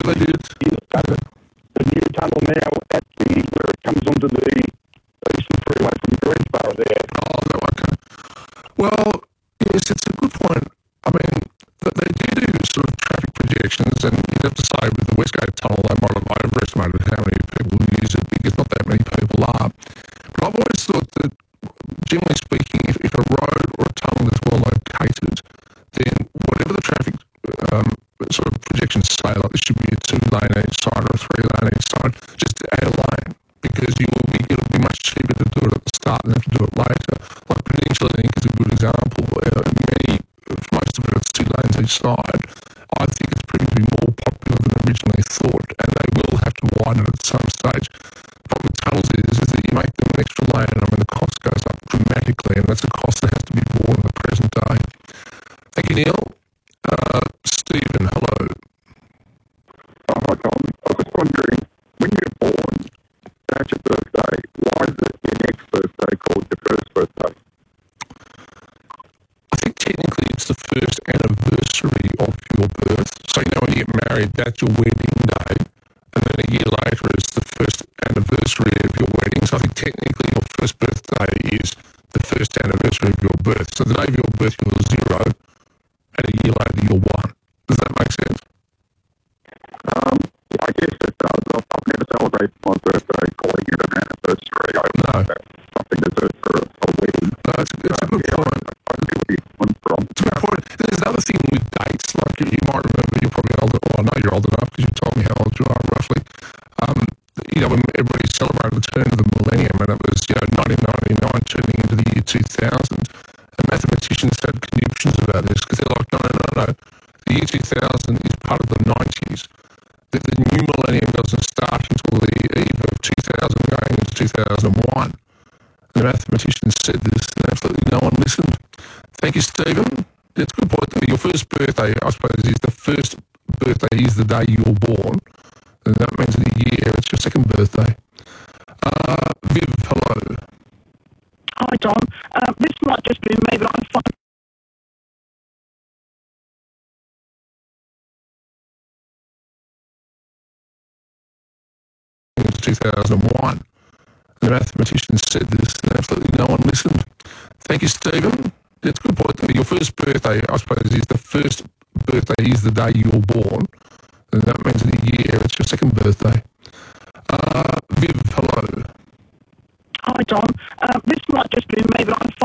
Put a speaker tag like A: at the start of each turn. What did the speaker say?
A: they did.
B: The new tunnel now at where it comes onto the Eastern Freeway from Greensboro there.
A: Oh, no, okay. Well, yes, it's a good point. I mean, they do sort of traffic projections, and you'd have to say with the Westgate Tunnel, they might have overestimated how many people use it because not that many people are. But I've always thought that, generally speaking, if a road or a tunnel is well located, then whatever the traffic sort of projections say, like there should be a 2-lane each side or a 3-lane each side, just add a lane because it'll be much cheaper to do it at the start than have to do it later. Like Peninsula Link is a good example. Most of it, it's 2 lanes each side. I think it's proving to be more popular than originally thought, and they will have to widen it at some stage. The problem with tunnels is that you make them an extra lane, and I mean the cost goes up dramatically, and that's a cost that has to be borne in the present day. Thank you, Neil. Stephen, hello.
B: Oh, hi, Tom. I was just wondering, when you're born, that's your birthday. Why is it your next birthday called your first birthday?
A: I think technically it's the first anniversary of your birth. So, when you get married, that's your wedding day. And then a year later is the first anniversary of your wedding. So I think technically your first birthday is the first anniversary of your birth. So the day of your birth, you're 0, and a year later, you're 1. Does that make sense?
B: I guess it does. I've never celebrated my birthday calling it an anniversary. I don't know that's something to do for a wedding.
A: No, it's a good point.
B: I see where you're coming from.
A: It's a good point. There's another thing with dates, like you might remember, you're probably older, well, I know you're old enough because you told me how old you are roughly. When everybody celebrated the turn of the millennium, and it was, 1999 turning into the year 2000, and mathematicians had conniptions about this because they're like, no. The year 2000 is part of the 90s. The new millennium doesn't start until the eve of 2000 going into 2001. The mathematicians said this, and absolutely no one listened. Thank you, Stephen. It's a good point. Your first birthday, I suppose, is the first birthday is the day you were born, and that means in a year it's your second birthday. Viv, hello.
C: Hi, Tom. This might just be me, but I find
A: 2001. The mathematicians said this, and absolutely no one listened. Thank you, Stephen. It's a good point. Your first birthday, I suppose, is the first birthday is the day you were born, and that means in a year it's your second birthday. Viv, hello.
C: Hi, Tom. This might just be me, but I find